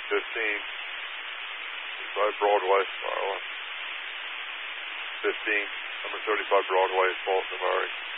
15. 35 Broadway, Maryland. 15, number 35 Broadway, Baltimore, Mary.